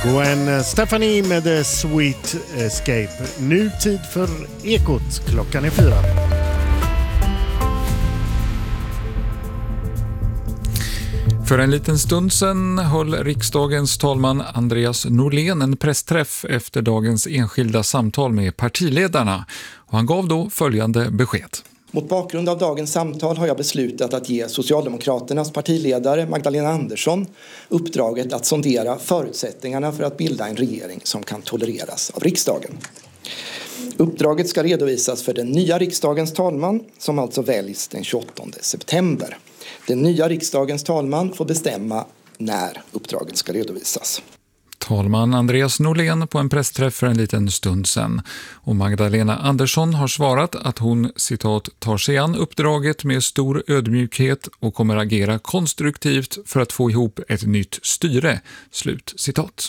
Gwen Stefani med The Sweet Escape. Nu tid för Ekot. Klockan är 4. För en liten stund sedan höll riksdagens talman Andreas Norlén en pressträff efter dagens enskilda samtal med partiledarna. Och han gav då följande besked. Mot bakgrund av dagens samtal har jag beslutat att ge Socialdemokraternas partiledare Magdalena Andersson uppdraget att sondera förutsättningarna för att bilda en regering som kan tolereras av riksdagen. Uppdraget ska redovisas för den nya riksdagens talman som alltså väljs den 28 september. Den nya riksdagens talman får bestämma när uppdraget ska redovisas. Talman Andreas Norlén på en pressträff för en liten stund sedan. Och Magdalena Andersson har svarat att hon, citat, tar sig an uppdraget med stor ödmjukhet och kommer agera konstruktivt för att få ihop ett nytt styre, slut citat.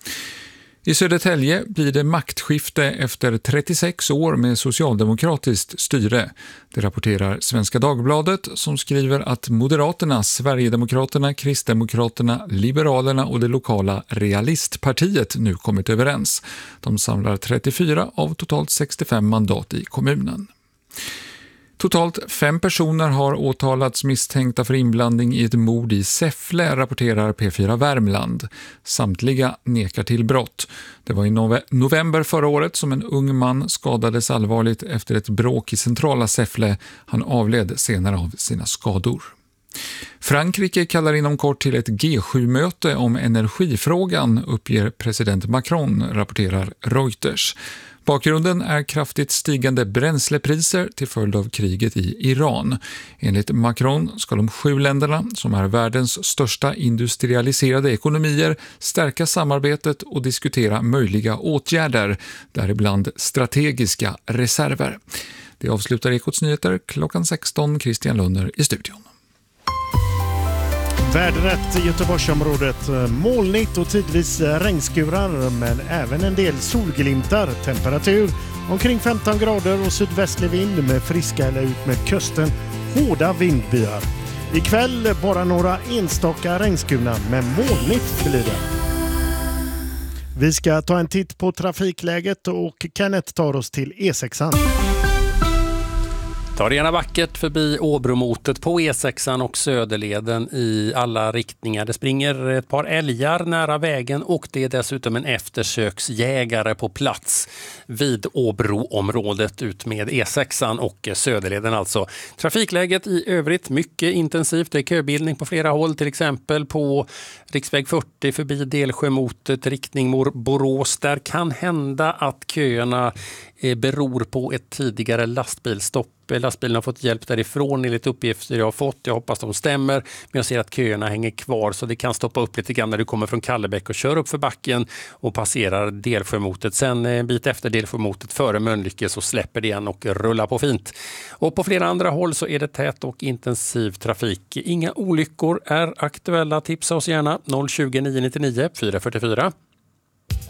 I Södertälje blir det maktskifte efter 36 år med socialdemokratiskt styre. Det rapporterar Svenska Dagbladet som skriver att Moderaterna, Sverigedemokraterna, Kristdemokraterna, Liberalerna och det lokala Realistpartiet nu kommit överens. De samlar 34 av totalt 65 mandat i kommunen. Totalt 5 personer har åtalats misstänkta för inblandning i ett mord i Säffle, rapporterar P4 Värmland. Samtliga nekar till brott. Det var i november förra året som en ung man skadades allvarligt efter ett bråk i centrala Säffle. Han avled senare av sina skador. Frankrike kallar inom kort till ett G7-möte om energifrågan, uppger president Macron, rapporterar Reuters. Bakgrunden är kraftigt stigande bränslepriser till följd av kriget i Iran. Enligt Macron ska de 7 länderna, som är världens största industrialiserade ekonomier, stärka samarbetet och diskutera möjliga åtgärder, däribland strategiska reserver. Det avslutar Ekots nyheter klockan 16. Christian Lunner i studion. Vädret i Göteborgsområdet, molnigt och tidvis regnskurar men även en del solglimtar. Temperatur omkring 15 grader och sydvästlig vind med friska eller ut med kusten hårda vindbyar. Ikväll bara några enstaka regnskurar men molnigt blir det. Vi ska ta en titt på trafikläget och Kenneth tar oss till E6an. Tar ena backet förbi Åbromotet på E6an och Söderleden i alla riktningar. Det springer ett par älgar nära vägen och det är dessutom en eftersöksjägare på plats vid Åbroområdet ut med E6an och Söderleden alltså. Trafikläget i övrigt mycket intensivt. Det är köbildning på flera håll, till exempel på riksväg 40 förbi Delsjömotet riktning mot Borås. Där kan hända att köerna beror på ett tidigare lastbilstopp. Lastbilen har fått hjälp därifrån enligt uppgifter jag har fått. Jag hoppas de stämmer. Men jag ser att köerna hänger kvar så det kan stoppa upp lite grann när du kommer från Kallebäck och kör upp för backen och passerar Delsjömotet. Sen en bit efter Delsjömotet före Mölnlycke så släpper det igen och rullar på fint. Och på flera andra håll så är det tät och intensiv trafik. Inga olyckor är aktuella. Tipsa oss gärna 020 999 444.